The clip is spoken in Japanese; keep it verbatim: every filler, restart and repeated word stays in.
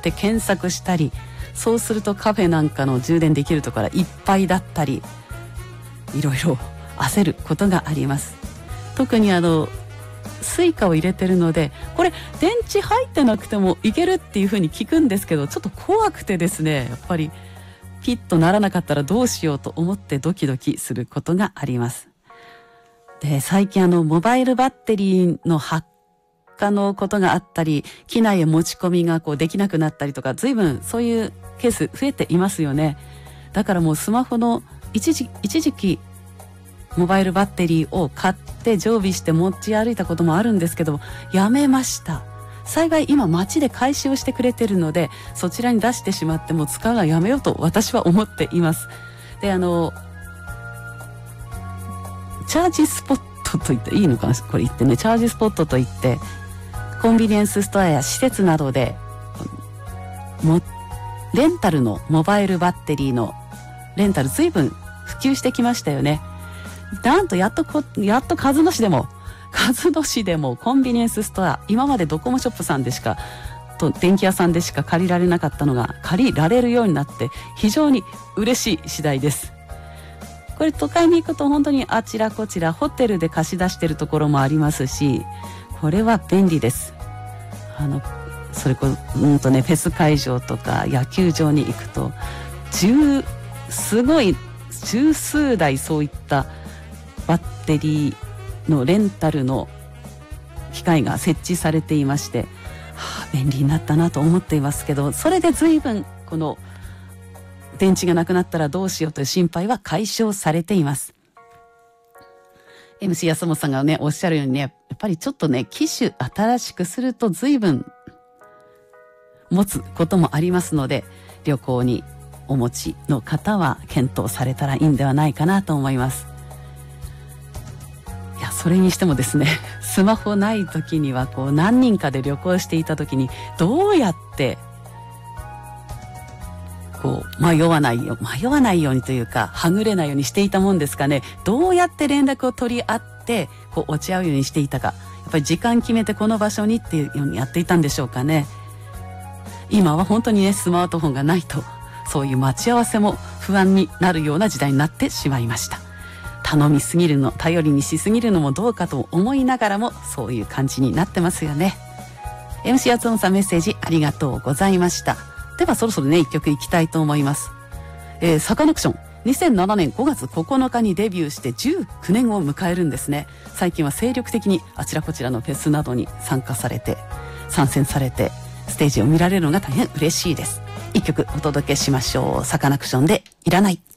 って検索したり、そうするとカフェなんかの充電できるところがいっぱいだったり、いろいろ焦ることがあります。特にあのスイカを入れてるので、これ電池入ってなくてもいけるっていう風に聞くんですけど、ちょっと怖くてですね、やっぱりピッとならなかったらどうしようと思ってドキドキすることがあります。で、最近あのモバイルバッテリーの発火のことがあったり、機内へ持ち込みがこうできなくなったりとか、随分そういうケース増えていますよね。だからもうスマホの一時一時期モバイルバッテリーを買って常備して持ち歩いたこともあるんですけど、やめました。幸い今街で回収をしてくれてるので、そちらに出してしまっても使うのはやめようと私は思っています。で、あのチャージスポットと言っていいのかな、これ言ってね、チャージスポットと言ってコンビニエンスストアや施設などでもレンタルのモバイルバッテリーのレンタル随分普及してきましたよね。なんとやっとこやっと鹿角市でも鹿角市でもコンビニエンスストア、今までドコモショップさんでしかと電気屋さんでしか借りられなかったのが借りられるようになって非常に嬉しい次第です。これ都会に行くと本当にあちらこちらホテルで貸し出してるところもありますし、これは便利です。あのそれこそうんとねフェス会場とか野球場に行くと十すごい十数台そういったバッテリーのレンタルの機械が設置されていまして、はあ、便利になったなと思っていますけど、それで随分この電池がなくなったらどうしようという心配は解消されています。 エムシー 安本さんがねおっしゃるようにね、やっぱりちょっとね機種新しくすると随分持つこともありますので、旅行にお持ちの方は検討されたらいいんではないかなと思います。いや、それにしてもですね、スマホない時にはこう何人かで旅行していた時にどうやってこう迷わないよ迷わないようにというかはぐれないようにしていたもんですかね。どうやって連絡を取り合ってこう落ち合うようにしていたか、やっぱり時間決めてこの場所にっていうようにやっていたんでしょうかね。今は本当にねスマートフォンがないとそういう待ち合わせも不安になるような時代になってしまいました。頼みすぎるの、頼りにしすぎるのもどうかと思いながらもそういう感じになってますよね。 エムシー 厚音さんメッセージありがとうございました。ではそろそろね一曲いきたいと思います。えー、サカナクションにせんななねんごがつここのかにデビューしてじゅうきゅうねんを迎えるんですね。最近は精力的にあちらこちらのフェスなどに参加されて参戦されてステージを見られるのが大変嬉しいです。一曲お届けしましょう。サカナクションでいらない。